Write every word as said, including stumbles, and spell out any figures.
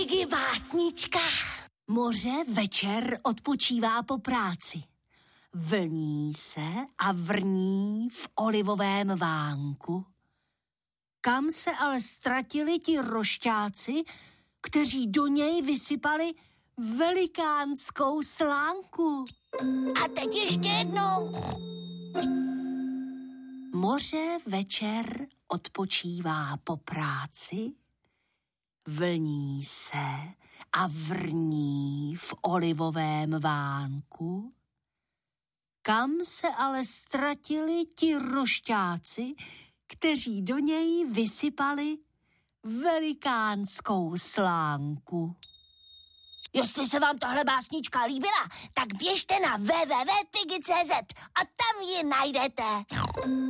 Piggy básnička. Moře večer odpočívá po práci. Vlní se a vrní v olivovém vánku. Kam se ale ztratili ti rošťáci, kteří do něj vysypali velikánskou slánku? A teď ještě jednou. Moře večer odpočívá po práci, vlní se a vrní v olivovém vánku. Kam se ale ztratili ti rošťáci, kteří do něj vysypali velikánskou slánku? Jestli se vám tahle básnička líbila, tak běžte na w w w tečka piggy tečka c z a tam ji najdete.